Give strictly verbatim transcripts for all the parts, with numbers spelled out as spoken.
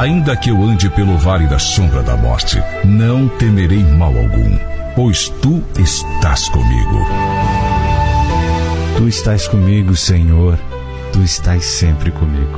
Ainda que eu ande pelo vale da sombra da morte, não temerei mal algum, pois tu estás comigo. Tu estás comigo, Senhor, tu estás sempre comigo.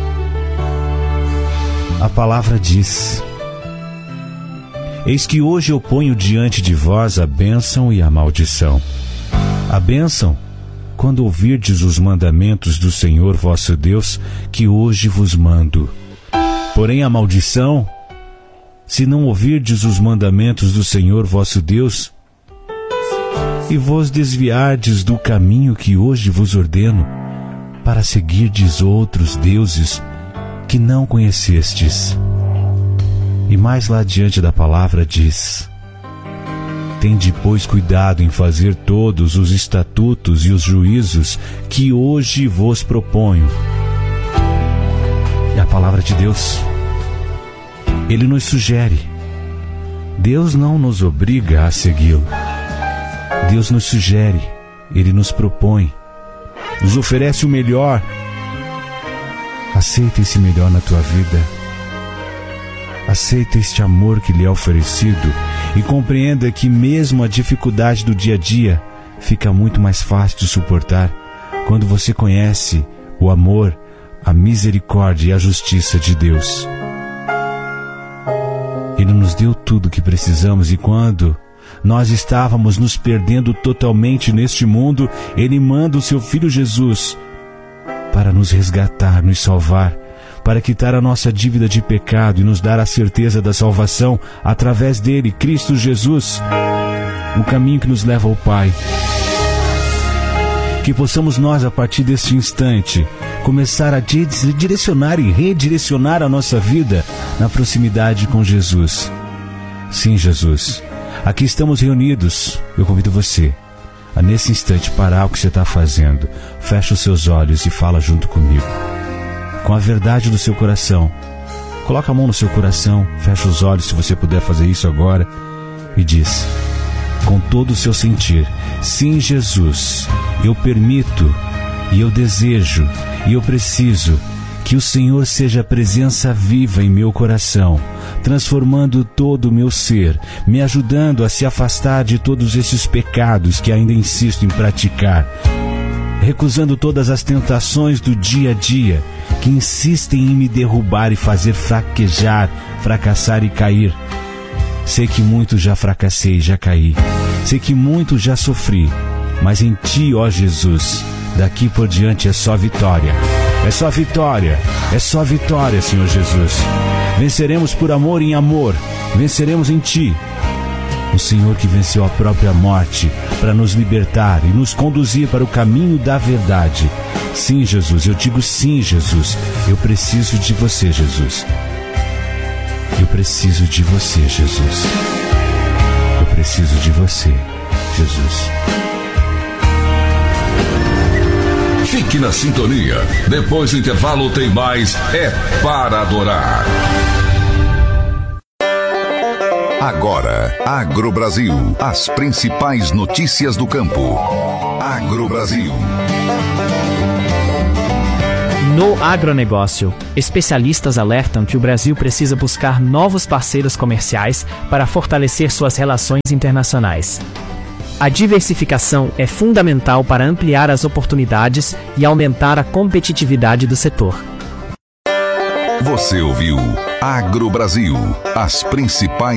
A palavra diz: eis que hoje eu ponho diante de vós a bênção e a maldição. A bênção, quando ouvirdes os mandamentos do Senhor vosso Deus, que hoje vos mando. Porém a maldição, se não ouvirdes os mandamentos do Senhor vosso Deus, e vos desviardes do caminho que hoje vos ordeno, para seguirdes outros deuses que não conhecestes. E mais lá diante da palavra diz: tende, pois, cuidado em fazer todos os estatutos e os juízos que hoje vos proponho. É a palavra de Deus. Ele nos sugere. Deus não nos obriga a segui-lo. Deus nos sugere, Ele nos propõe, nos oferece o melhor. Aceita esse melhor na tua vida. Aceita este amor que lhe é oferecido e compreenda que mesmo a dificuldade do dia a dia fica muito mais fácil de suportar quando você conhece o amor, a misericórdia e a justiça de Deus. Ele nos deu tudo o que precisamos e quando nós estávamos nos perdendo totalmente neste mundo, Ele manda o seu Filho Jesus para nos resgatar, nos salvar, para quitar a nossa dívida de pecado e nos dar a certeza da salvação através dele, Cristo Jesus, o caminho que nos leva ao Pai. Que possamos nós, a partir deste instante, começar a direcionar e redirecionar a nossa vida na proximidade com Jesus. Sim, Jesus, aqui estamos reunidos. Eu convido você a, nesse instante, parar o que você está fazendo. Fecha os seus olhos e fala junto comigo, com a verdade do seu coração. Coloca a mão no seu coração, fecha os olhos, se você puder fazer isso agora, e diz, com todo o seu sentir: sim, Jesus, eu permito, e eu desejo, e eu preciso que o Senhor seja a presença viva em meu coração, transformando todo o meu ser, me ajudando a se afastar de todos esses pecados que ainda insisto em praticar, recusando todas as tentações do dia a dia que insistem em me derrubar e fazer fraquejar, fracassar e cair. Sei que muito já fracassei, já caí. Sei que muito já sofri, mas em Ti, ó Jesus, daqui por diante é só vitória. É só vitória, é só vitória, Senhor Jesus. Venceremos por amor em amor, venceremos em Ti. O Senhor que venceu a própria morte para nos libertar e nos conduzir para o caminho da verdade. Sim, Jesus, eu digo sim, Jesus. Eu preciso de você, Jesus. Eu preciso de você, Jesus. Eu preciso de você, Jesus. Fique na sintonia. Depois do intervalo tem mais É Para Adorar. Agora, AgroBrasil, as principais notícias do campo. AgroBrasil. No agronegócio, especialistas alertam que o Brasil precisa buscar novos parceiros comerciais para fortalecer suas relações internacionais. A diversificação é fundamental para ampliar as oportunidades e aumentar a competitividade do setor. Você ouviu AgroBrasil, as principais